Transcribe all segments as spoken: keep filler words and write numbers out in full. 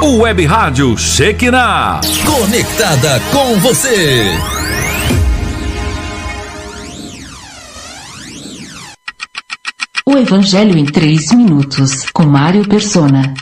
O Web Rádio Shekinah. Conectada com você. O Evangelho em três minutos, com Mário Persona.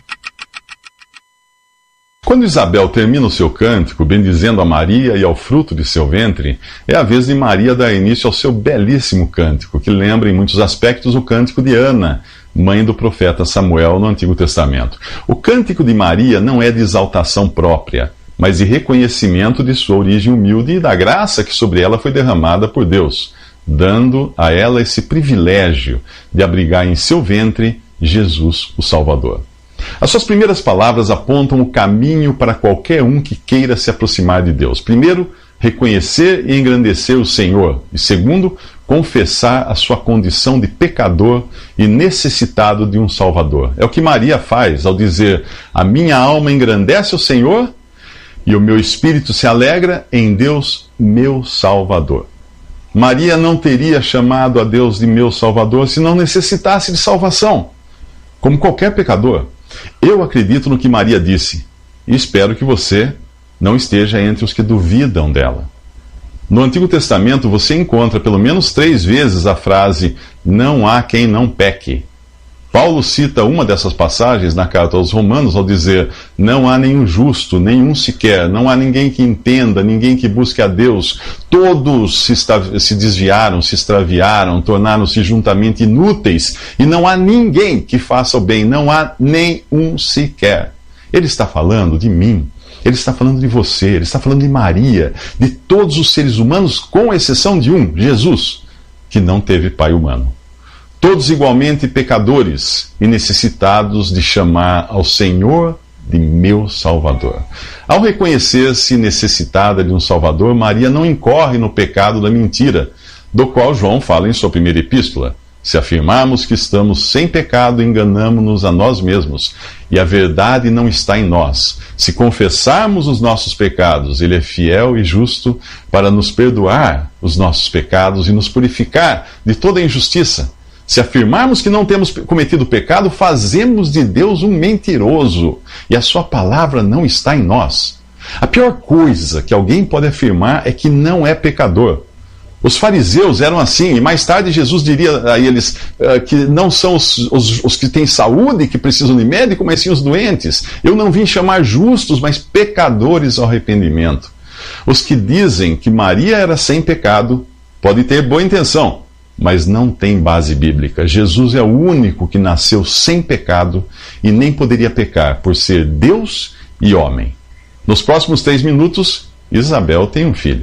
Quando Isabel termina o seu cântico, bendizendo a Maria e ao fruto de seu ventre, é a vez de Maria dar início ao seu belíssimo cântico, que lembra em muitos aspectos o cântico de Ana, mãe do profeta Samuel no Antigo Testamento. O cântico de Maria não é de exaltação própria, mas de reconhecimento de sua origem humilde e da graça que sobre ela foi derramada por Deus, dando a ela esse privilégio de abrigar em seu ventre Jesus, o Salvador. As suas primeiras palavras apontam o caminho para qualquer um que queira se aproximar de Deus. Primeiro, reconhecer e engrandecer o Senhor. E segundo, confessar a sua condição de pecador e necessitado de um Salvador. É o que Maria faz ao dizer: a minha alma engrandece o Senhor e o meu espírito se alegra em Deus, meu Salvador. Maria não teria chamado a Deus de meu Salvador se não necessitasse de salvação, como qualquer pecador. Eu acredito no que Maria disse e espero que você não esteja entre os que duvidam dela. No Antigo Testamento você encontra pelo menos três vezes a frase "não há quem não peque". Paulo cita uma dessas passagens na carta aos Romanos ao dizer: não há nenhum justo, nenhum sequer, não há ninguém que entenda, ninguém que busque a Deus. Todos se, se desviaram, se extraviaram, tornaram-se juntamente inúteis, e não há ninguém que faça o bem, não há nenhum sequer. Ele está falando de mim, ele está falando de você, ele está falando de Maria, de todos os seres humanos, com exceção de um, Jesus, que não teve pai humano. Todos igualmente pecadores e necessitados de chamar ao Senhor de meu Salvador. Ao reconhecer-se necessitada de um Salvador, Maria não incorre no pecado da mentira, do qual João fala em sua primeira epístola. Se afirmarmos que estamos sem pecado, enganamo-nos a nós mesmos, e a verdade não está em nós. Se confessarmos os nossos pecados, Ele é fiel e justo para nos perdoar os nossos pecados e nos purificar de toda injustiça. Se afirmarmos que não temos cometido pecado, fazemos de Deus um mentiroso, e a sua palavra não está em nós. A pior coisa que alguém pode afirmar é que não é pecador. Os fariseus eram assim, e mais tarde Jesus diria a eles uh, que não são os, os, os que têm saúde que precisam de médico, mas sim os doentes. Eu não vim chamar justos, mas pecadores ao arrependimento. Os que dizem que Maria era sem pecado podem ter boa intenção, mas não tem base bíblica. Jesus é o único que nasceu sem pecado e nem poderia pecar por ser Deus e homem. Nos próximos três minutos, Isabel tem um filho.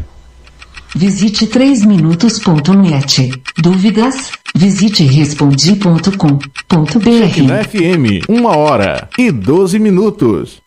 Visite três minutos ponto net. Dúvidas? Visite respondi ponto com ponto br. Na F M, uma hora e doze minutos.